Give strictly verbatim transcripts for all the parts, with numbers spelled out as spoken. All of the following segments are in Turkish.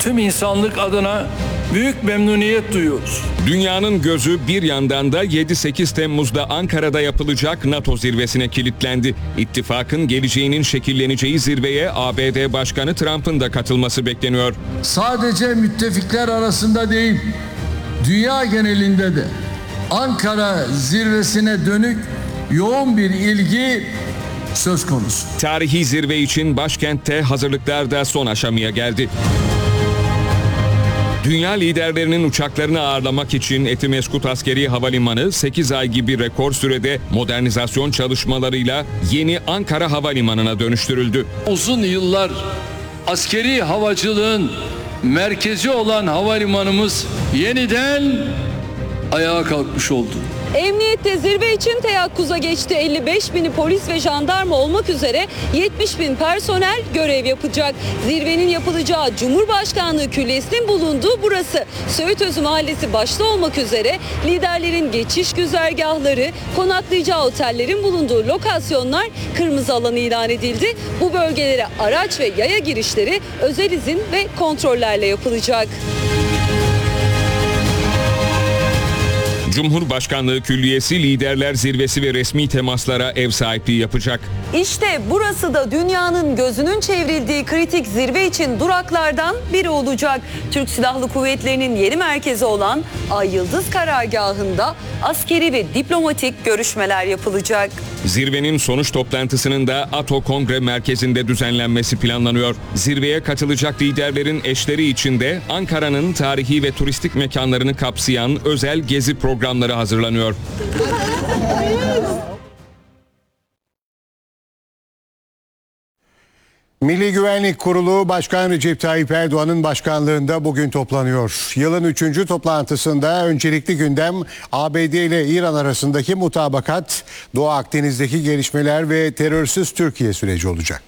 tüm insanlık adına büyük memnuniyet duyuyoruz. Dünyanın gözü bir yandan da yedi sekiz Temmuz'da Ankara'da yapılacak NATO zirvesine kilitlendi. İttifakın geleceğinin şekilleneceği zirveye A B D Başkanı Trump'ın da katılması bekleniyor. Sadece müttefikler arasında değil, dünya genelinde de Ankara zirvesine dönük yoğun bir ilgi söz konusu. Tarihi zirve için başkentte hazırlıklar da son aşamaya geldi. Dünya liderlerinin uçaklarını ağırlamak için Etimeskut Askeri Havalimanı sekiz ay gibi rekor sürede modernizasyon çalışmalarıyla yeni Ankara Havalimanı'na dönüştürüldü. Uzun yıllar askeri havacılığın merkezi olan havalimanımız yeniden ayağa kalkmış oldu. Emniyette zirve için teyakkuza geçti. elli beş bini polis ve jandarma olmak üzere yetmiş bin personel görev yapacak. Zirvenin yapılacağı Cumhurbaşkanlığı Külliyesi'nin bulunduğu burası. Söğütözü Mahallesi başta olmak üzere liderlerin geçiş güzergahları, konaklayacağı otellerin bulunduğu lokasyonlar kırmızı alan ilan edildi. Bu bölgelere araç ve yaya girişleri özel izin ve kontrollerle yapılacak. Cumhurbaşkanlığı Külliyesi liderler zirvesi ve resmi temaslara ev sahipliği yapacak. İşte burası da dünyanın gözünün çevrildiği kritik zirve için duraklardan biri olacak. Türk Silahlı Kuvvetleri'nin yeni merkezi olan Ay Yıldız Karargahı'nda askeri ve diplomatik görüşmeler yapılacak. Zirvenin sonuç toplantısının da ATO Kongre Merkezi'nde düzenlenmesi planlanıyor. Zirveye katılacak liderlerin eşleri için de Ankara'nın tarihi ve turistik mekanlarını kapsayan özel gezi programları hazırlanıyor. Milli Güvenlik Kurulu Başkan Recep Tayyip Erdoğan'ın başkanlığında bugün toplanıyor. Yılın üçüncü toplantısında öncelikli gündem A B D ile İran arasındaki mutabakat, Doğu Akdeniz'deki gelişmeler ve terörsüz Türkiye süreci olacak.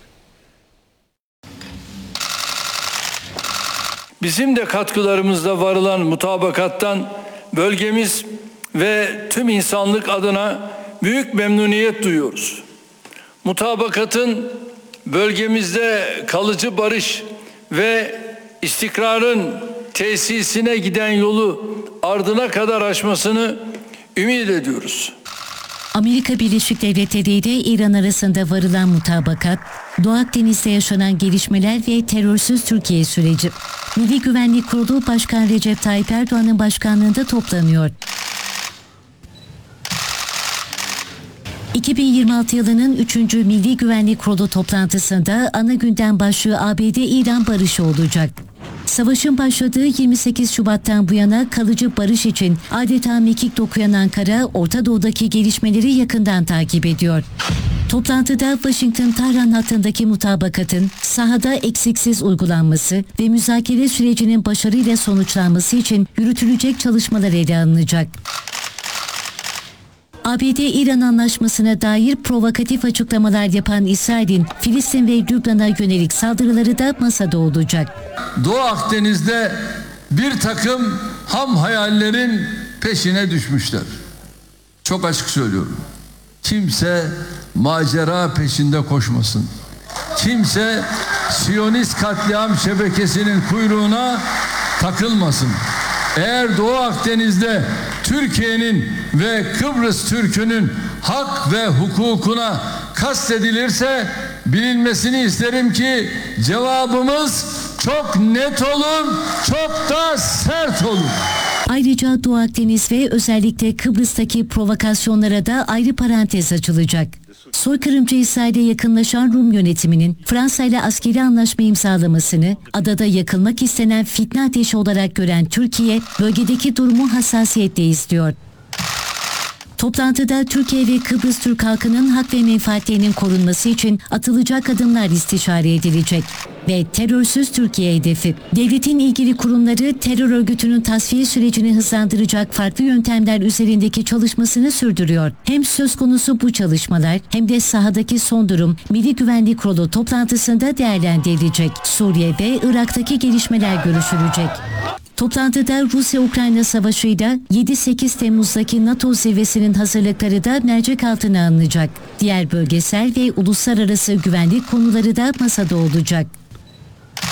Bizim de katkılarımızla varılan mutabakattan bölgemiz ve tüm insanlık adına büyük memnuniyet duyuyoruz. Mutabakatın bölgemizde kalıcı barış ve istikrarın tesisine giden yolu ardına kadar aşmasını ümit ediyoruz. Amerika Birleşik Devletleri ile İran arasında varılan mutabakat, Doğu Akdeniz'de yaşanan gelişmeler ve terörsüz Türkiye süreci. Milli Güvenlik Kurulu Başkan Recep Tayyip Erdoğan'ın başkanlığında toplanıyor. iki bin yirmi altı yılının üçüncü Milli Güvenlik Kurulu toplantısında ana gündem başlığı A B D-İran barışı olacak. Savaşın başladığı yirmi sekiz Şubat'tan bu yana kalıcı barış için adeta mekik dokuyan Ankara, Orta Doğu'daki gelişmeleri yakından takip ediyor. Toplantıda Washington-Tahran hattındaki mutabakatın sahada eksiksiz uygulanması ve müzakere sürecinin başarıyla sonuçlanması için yürütülecek çalışmalar ele alınacak. A B D-İran anlaşmasına dair provokatif açıklamalar yapan İsrail'in Filistin ve Lübnan'a yönelik saldırıları da masada olacak. Doğu Akdeniz'de bir takım ham hayallerin peşine düşmüşler. Çok açık söylüyorum. Kimse macera peşinde koşmasın. Kimse Siyonist katliam şebekesinin kuyruğuna takılmasın. Eğer Doğu Akdeniz'de Türkiye'nin ve Kıbrıs Türk'ünün hak ve hukukuna kastedilirse bilinmesini isterim ki cevabımız çok net olur, çok da sert olur. Ayrıca Doğu Akdeniz ve özellikle Kıbrıs'taki provokasyonlara da ayrı parantez açılacak. Soykırımcı İsrail'e yakınlaşan Rum yönetiminin Fransa ile askeri anlaşma imzalamasını adada yakılmak istenen fitne ateşi olarak gören Türkiye, bölgedeki durumu hassasiyetle izliyor. Toplantıda Türkiye ve Kıbrıs Türk halkının hak ve menfaatlerinin korunması için atılacak adımlar istişare edilecek. Ve terörsüz Türkiye hedefi. Devletin ilgili kurumları terör örgütünün tasfiye sürecini hızlandıracak farklı yöntemler üzerindeki çalışmasını sürdürüyor. Hem söz konusu bu çalışmalar hem de sahadaki son durum Milli Güvenlik Kurulu toplantısında değerlendirilecek. Suriye ve Irak'taki gelişmeler görüşülecek. Toplantıda Rusya-Ukrayna savaşıyla yedi sekiz Temmuz'daki NATO zirvesinin hazırlıkları da mercek altına alınacak. Diğer bölgesel ve uluslararası güvenlik konuları da masada olacak.